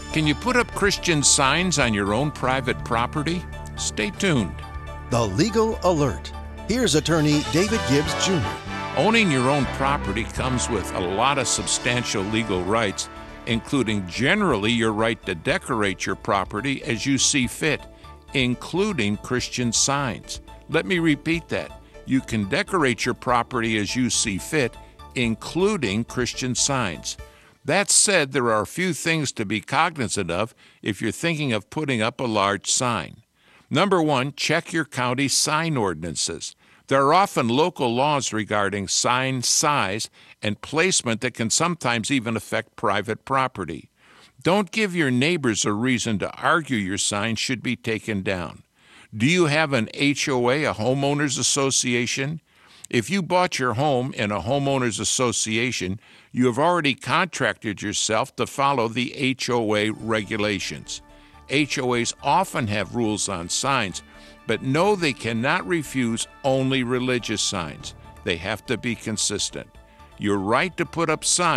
Can you put up Christian signs on your own private property? Stay tuned. The Legal Alert. Here's attorney David Gibbs Jr. Owning your own property comes with a lot of substantial legal rights, including generally your right to decorate your property as you see fit, including Christian signs. Let me repeat that. You can decorate your property as you see fit, including Christian signs. That said, there are a few things to be cognizant of if you're thinking of putting up a large sign. Number one, check your county sign ordinances. There are often local laws regarding sign size and placement that can sometimes even affect private property. Don't give your neighbors a reason to argue your sign should be taken down. Do you have an HOA, a homeowners association? If you bought your home in a homeowners association, you have already contracted yourself to follow the HOA regulations. HOAs often have rules on signs, but know they cannot refuse only religious signs. They have to be consistent. Your right to put up signs